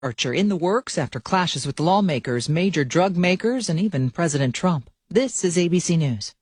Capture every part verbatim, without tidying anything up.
Archer in the works after clashes with lawmakers, major drug makers, and even President Trump. This is A B C News.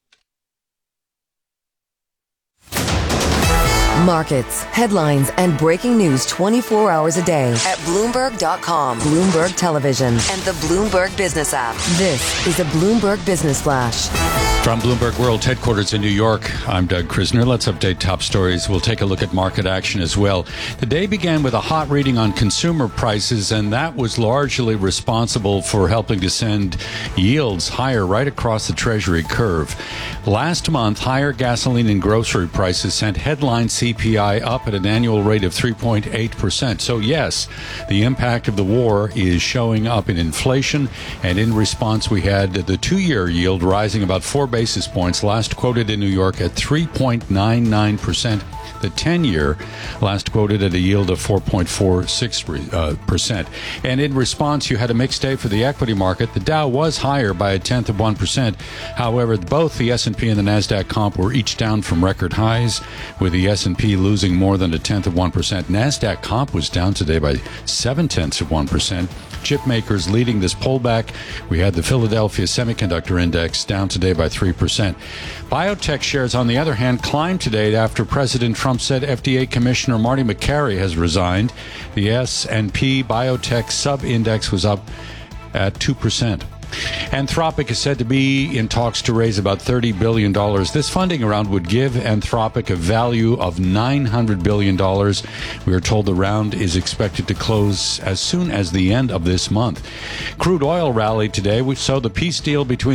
Markets, headlines, and breaking news twenty-four hours a day at Bloomberg dot com, Bloomberg Television, and the Bloomberg Business app. This is a Bloomberg Business Flash. From Bloomberg World Headquarters in New York, I'm Doug Krisner. Let's update top stories. We'll take a look at market action as well. The day began with a hot reading on consumer prices, and that was largely responsible for helping to send yields higher right across the Treasury curve. Last month, higher gasoline and grocery prices sent headline C P I up at an annual rate of three point eight percent. So yes, the impact of the war is showing up in inflation, and in response we had the two-year yield rising about four basis points, last quoted in New York at three point nine nine percent. The ten-year last quoted at a yield of four point four six percent. And in response, you had a mixed day for the equity market. The Dow was higher by a tenth of one percent. However, both the S and P and the NASDAQ comp were each down from record highs, with the S and P losing more than a tenth of one percent. NASDAQ comp was down today by seven-tenths of one percent. Chip makers leading this pullback. We had the Philadelphia Semiconductor Index down today by three percent. Biotech shares, on the other hand, climbed today after President Trump said F D A Commissioner Marty Makary has resigned. The S and P Biotech sub-index was up at two percent. Anthropic is said to be in talks to raise about thirty billion dollars. This funding round would give Anthropic a value of nine hundred billion dollars. We are told the round is expected to close as soon as the end of this month. Crude oil rallied today. We saw the peace deal between